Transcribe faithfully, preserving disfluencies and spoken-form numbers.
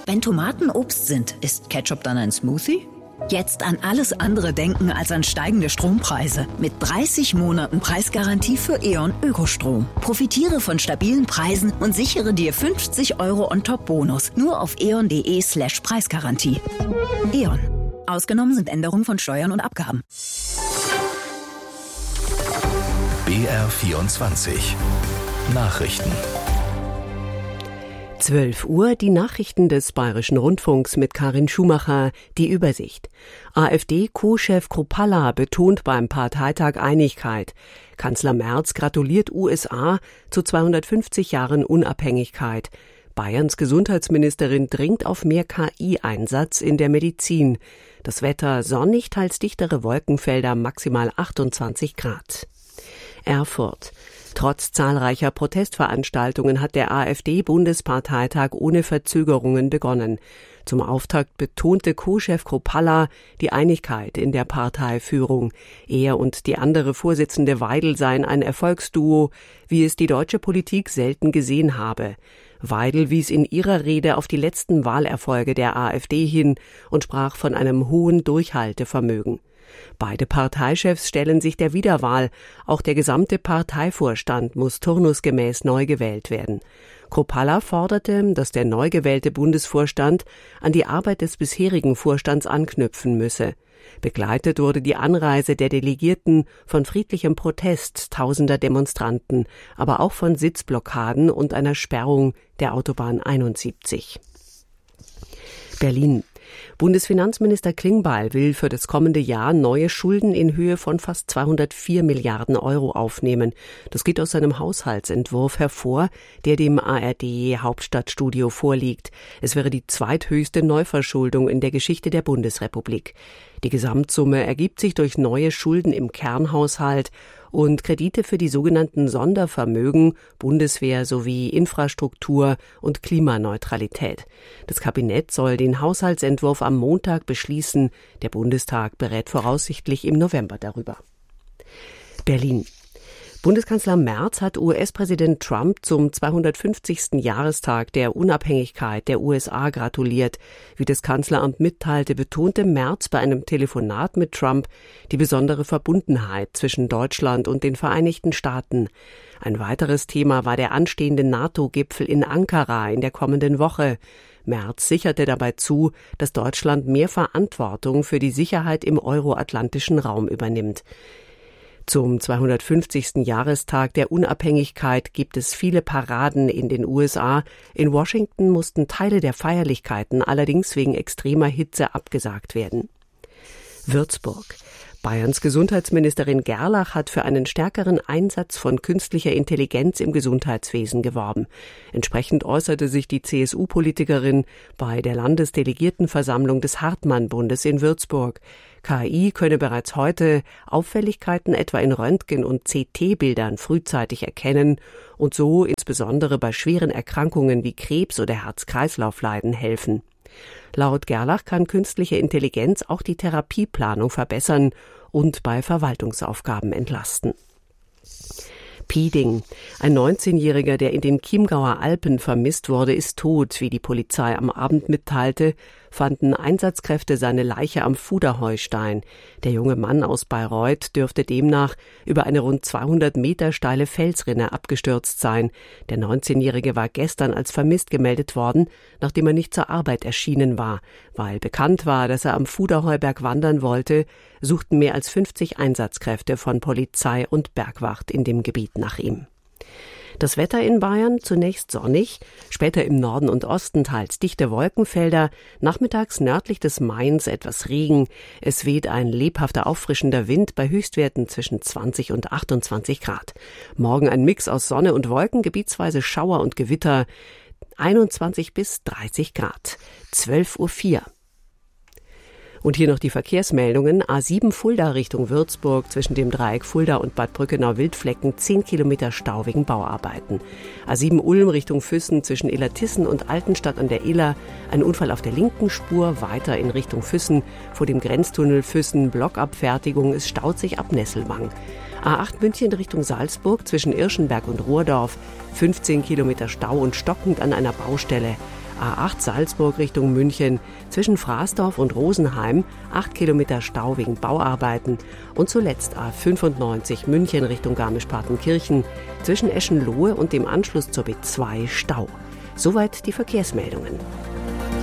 Wenn Tomaten Obst sind, ist Ketchup dann ein Smoothie? Jetzt an alles andere denken als an steigende Strompreise. Mit dreißig Monaten Preisgarantie für E.ON Ökostrom. Profitiere von stabilen Preisen und sichere dir fünfzig Euro On-Top-Bonus. Nur auf eon.de slash Preisgarantie. E.ON. Ausgenommen sind Änderungen von Steuern und Abgaben. B R vierundzwanzig Nachrichten. zwölf Uhr, die Nachrichten des Bayerischen Rundfunks mit Karin Schumacher, die Übersicht. AfD-Co-Chef Kruppalla betont beim Parteitag Einigkeit. Kanzler Merz gratuliert U S A zu zweihundertfünfzig Jahren Unabhängigkeit. Bayerns Gesundheitsministerin dringt auf mehr K I-Einsatz in der Medizin. Das Wetter sonnig, teils dichtere Wolkenfelder, maximal achtundzwanzig Grad. Erfurt. Trotz zahlreicher Protestveranstaltungen hat der AfD-Bundesparteitag ohne Verzögerungen begonnen. Zum Auftakt betonte Co-Chef Kruppalla die Einigkeit in der Parteiführung. Er und die andere Vorsitzende Weidel seien ein Erfolgsduo, wie es die deutsche Politik selten gesehen habe. Weidel wies in ihrer Rede auf die letzten Wahlerfolge der AfD hin und sprach von einem hohen Durchhaltevermögen. Beide Parteichefs stellen sich der Wiederwahl. Auch der gesamte Parteivorstand muss turnusgemäß neu gewählt werden. Kruppalla forderte, dass der neu gewählte Bundesvorstand an die Arbeit des bisherigen Vorstands anknüpfen müsse. Begleitet wurde die Anreise der Delegierten von friedlichem Protest tausender Demonstranten, aber auch von Sitzblockaden und einer Sperrung der Autobahn einundsiebzig. Berlin. Bundesfinanzminister Klingbeil will für das kommende Jahr neue Schulden in Höhe von fast zweihundertvier Milliarden Euro aufnehmen. Das geht aus seinem Haushaltsentwurf hervor, der dem A R D-Hauptstadtstudio vorliegt. Es wäre die zweithöchste Neuverschuldung in der Geschichte der Bundesrepublik. Die Gesamtsumme ergibt sich durch neue Schulden im Kernhaushalt und Kredite für die sogenannten Sondervermögen, Bundeswehr sowie Infrastruktur und Klimaneutralität. Das Kabinett soll den Haushaltsentwurf am Montag beschließen. Der Bundestag berät voraussichtlich im November darüber. Berlin. Bundeskanzler Merz hat U S-Präsident Trump zum zweihundertfünfzigsten Jahrestag der Unabhängigkeit der U S A gratuliert. Wie das Kanzleramt mitteilte, betonte Merz bei einem Telefonat mit Trump die besondere Verbundenheit zwischen Deutschland und den Vereinigten Staaten. Ein weiteres Thema war der anstehende NATO-Gipfel in Ankara in der kommenden Woche. Merz sicherte dabei zu, dass Deutschland mehr Verantwortung für die Sicherheit im euroatlantischen Raum übernimmt. Zum zweihundertfünfzigsten Jahrestag der Unabhängigkeit gibt es viele Paraden in den U S A. In Washington mussten Teile der Feierlichkeiten allerdings wegen extremer Hitze abgesagt werden. Würzburg. Bayerns Gesundheitsministerin Gerlach hat für einen stärkeren Einsatz von künstlicher Intelligenz im Gesundheitswesen geworben. Entsprechend äußerte sich die C S U-Politikerin bei der Landesdelegiertenversammlung des Hartmann-Bundes in Würzburg. K I könne bereits heute Auffälligkeiten etwa in Röntgen- und C T-Bildern frühzeitig erkennen und so insbesondere bei schweren Erkrankungen wie Krebs oder Herz-Kreislauf-Leiden helfen. Laut Gerlach kann künstliche Intelligenz auch die Therapieplanung verbessern und bei Verwaltungsaufgaben entlasten. Pieding. Ein neunzehnjähriger, der in den Chiemgauer Alpen vermisst wurde, ist tot. Wie die Polizei am Abend mitteilte, fanden Einsatzkräfte seine Leiche am Fuderheustein. Der junge Mann aus Bayreuth dürfte demnach über eine rund zweihundert Meter steile Felsrinne abgestürzt sein. Der neunzehnjährige war gestern als vermisst gemeldet worden, nachdem er nicht zur Arbeit erschienen war. Weil bekannt war, dass er am Fuderheuberg wandern wollte, suchten mehr als fünfzig Einsatzkräfte von Polizei und Bergwacht in dem Gebiet nach ihm. Das Wetter in Bayern zunächst sonnig, später im Norden und Osten teils dichte Wolkenfelder, nachmittags nördlich des Mains etwas Regen. Es weht ein lebhafter, auffrischender Wind bei Höchstwerten zwischen zwanzig und achtundzwanzig Grad. Morgen ein Mix aus Sonne und Wolken, gebietsweise Schauer und Gewitter, einundzwanzig bis dreißig Grad. zwölf Uhr vier. Und hier noch die Verkehrsmeldungen. A sieben Fulda Richtung Würzburg zwischen dem Dreieck Fulda und Bad Brückenau-Wildflecken zehn Kilometer Stau wegen Bauarbeiten. A sieben Ulm Richtung Füssen zwischen Illertissen und Altenstadt an der Iller ein Unfall auf der linken Spur, weiter in Richtung Füssen vor dem Grenztunnel Füssen Blockabfertigung, es staut sich ab Nesselwang. A acht München Richtung Salzburg zwischen Irschenberg und Ruhrdorf fünfzehn Kilometer Stau und stockend an einer Baustelle. A acht Salzburg Richtung München, zwischen Fraßdorf und Rosenheim acht Kilometer Stau wegen Bauarbeiten und zuletzt A fünfundneunzig München Richtung Garmisch-Partenkirchen, zwischen Eschenlohe und dem Anschluss zur B zwei Stau. Soweit die Verkehrsmeldungen.